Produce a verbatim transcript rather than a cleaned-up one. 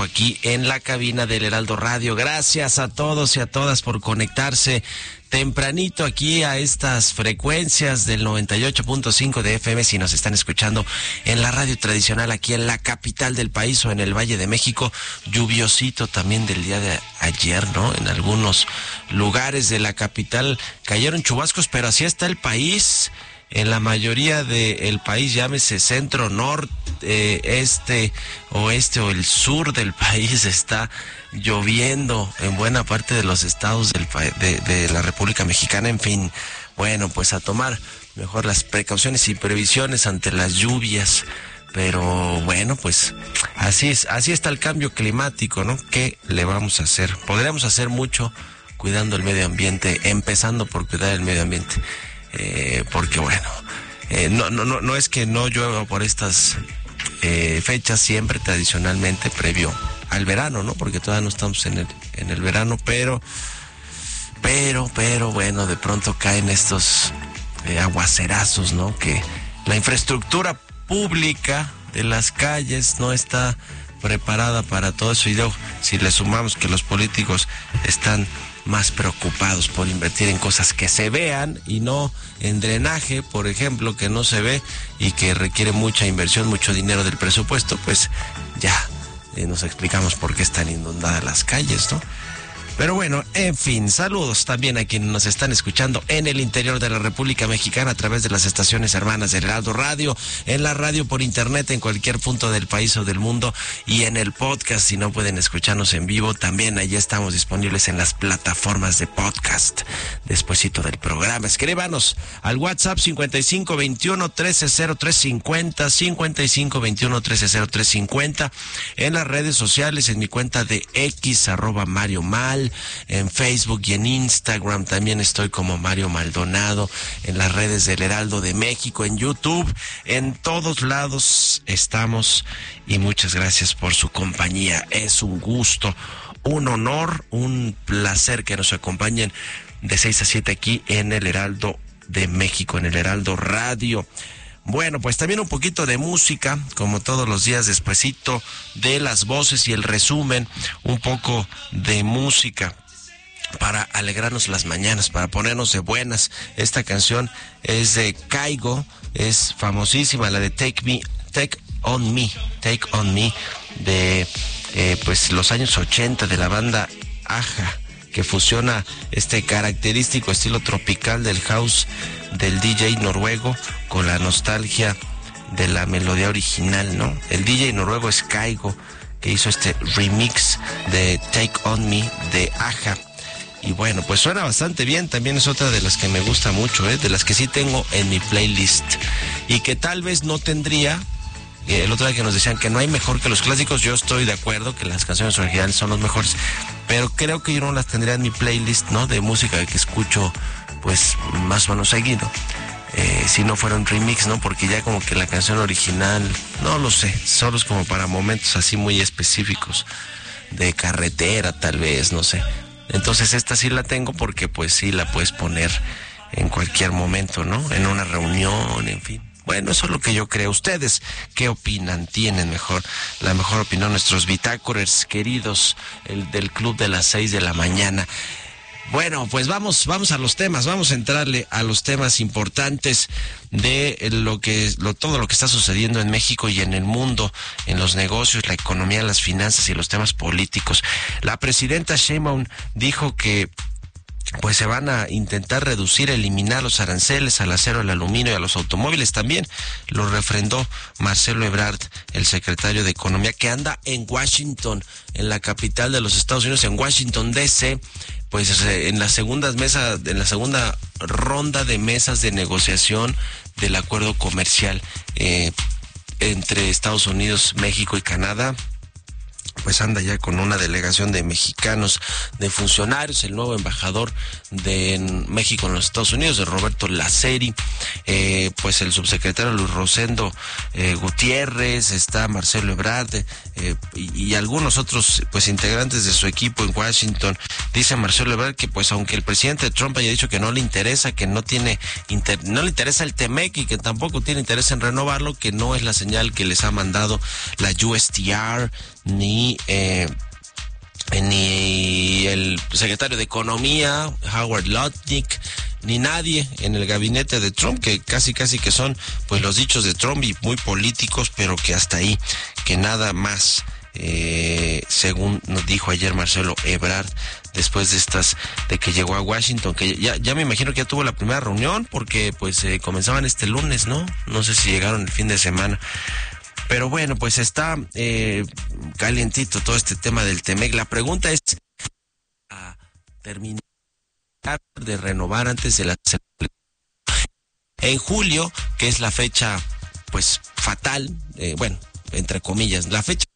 aquí en la cabina del Heraldo Radio. Gracias a todos y a todas por conectarse tempranito aquí a estas frecuencias del noventa y ocho punto cinco de F M, si nos están escuchando en la radio tradicional aquí en la capital del país o en el Valle de México. Lluviosito también del día de ayer, ¿no? En algunos lugares de la capital cayeron chubascos, pero así está el país. En la mayoría del país, llámese centro, norte, eh, este, oeste o el sur del país, está lloviendo en buena parte de los estados del pa- de, de la República Mexicana. En fin, bueno, pues a tomar mejor las precauciones y previsiones ante las lluvias. Pero bueno, pues así es, así está el cambio climático, ¿no? ¿Qué le vamos a hacer? Podríamos hacer mucho cuidando el medio ambiente, empezando por cuidar el medio ambiente. Eh, porque bueno, eh, no, no, no, no es que no llueva por estas eh, fechas, siempre tradicionalmente previo al verano, ¿no? Porque todavía no estamos en el, en el verano, pero, pero, pero bueno, de pronto caen estos eh, aguacerazos, ¿no? Que la infraestructura pública de las calles no está preparada para todo eso, y luego, si le sumamos que los políticos están más preocupados por invertir en cosas que se vean y no en drenaje, por ejemplo, que no se ve y que requiere mucha inversión, mucho dinero del presupuesto, pues ya eh, nos explicamos por qué están inundadas las calles, ¿no? Pero bueno, en fin, saludos también a quienes nos están escuchando en el interior de la República Mexicana a través de las estaciones hermanas del Heraldo Radio, en la radio por internet en cualquier punto del país o del mundo, y en el podcast, si no pueden escucharnos en vivo, también allí estamos disponibles en las plataformas de podcast. Despuesito del programa, escríbanos al WhatsApp cincuenta y cinco veintiuno trece cero tres cincuenta, cincuenta y cinco veintiuno trece cero tres cincuenta, en las redes sociales, en mi cuenta de X, arroba Mario Mal, en Facebook y en Instagram también estoy como Mario Maldonado, en las redes del Heraldo de México, en YouTube, en todos lados estamos, y muchas gracias por su compañía. Es un gusto, un honor, un placer que nos acompañen de seis a siete aquí en el Heraldo de México, en el Heraldo Radio. Bueno, pues también un poquito de música, como todos los días, despuesito de las voces y el resumen, un poco de música para alegrarnos las mañanas, para ponernos de buenas. Esta canción es de Kygo, es famosísima, la de Take Me, Take On Me, Take On Me, de eh, pues los años ochenta, de la banda Aja, que fusiona este característico estilo tropical del house del D J noruego con la nostalgia de la melodía original, ¿no? El D J noruego es Kygo, que hizo este remix de Take On Me de Aja. Y bueno, pues suena bastante bien, también es otra de las que me gusta mucho, ¿eh? De las que sí tengo en mi playlist y que tal vez no tendría. El otro día que nos decían que no hay mejor que los clásicos, yo estoy de acuerdo que las canciones originales son los mejores, pero creo que yo no las tendría en mi playlist, ¿no? De música que escucho pues más o menos seguido, eh, si no fuera un remix, ¿no? Porque ya como que la canción original, no lo sé, solo es como para momentos así muy específicos, de carretera tal vez, no sé. Entonces esta sí la tengo porque pues sí la puedes poner en cualquier momento, ¿no? En una reunión, en fin. Bueno, eso es lo que yo creo. ¿Ustedes qué opinan? ¿Tienen mejor, la mejor opinión? Nuestros bitácorers queridos, el del club de las seis de la mañana. Bueno, pues vamos, vamos a los temas, vamos a entrarle a los temas importantes de lo que, lo, todo lo que está sucediendo en México y en el mundo, en los negocios, la economía, las finanzas y los temas políticos. La presidenta Sheinbaum dijo que pues se van a intentar reducir, eliminar los aranceles al acero, al aluminio y a los automóviles. También lo refrendó Marcelo Ebrard, el secretario de Economía, que anda en Washington, en la capital de los Estados Unidos, en Washington D C, pues en las segundas mesas, en la segunda ronda de mesas de negociación del acuerdo comercial eh, entre Estados Unidos, México y Canadá. Pues anda ya con una delegación de mexicanos, de funcionarios, el nuevo embajador de México en los Estados Unidos, de Roberto Laceri, eh, pues el subsecretario Luis Rosendo eh, Gutiérrez, está Marcelo Ebrard eh, y, y algunos otros pues integrantes de su equipo en Washington. Dice Marcelo Ebrard que pues aunque el presidente Trump haya dicho que no le interesa, que no tiene inter, no le interesa el T-MEC y que tampoco tiene interés en renovarlo, que no es la señal que les ha mandado la U S T R ni eh, secretario de Economía, Howard Lutnick, ni nadie en el gabinete de Trump, que casi casi que son pues los dichos de Trump y muy políticos, pero que hasta ahí, que nada más. Eh, según nos dijo ayer Marcelo Ebrard, después de estas, de que llegó a Washington, que ya, ya me imagino que ya tuvo la primera reunión, porque pues eh, comenzaban este lunes, ¿no? No sé si llegaron el fin de semana. Pero bueno, pues está eh, calientito todo este tema del T-M E C. La pregunta es, a terminar de renovar antes de la en julio, que es la fecha pues fatal, eh, bueno, entre comillas, la fecha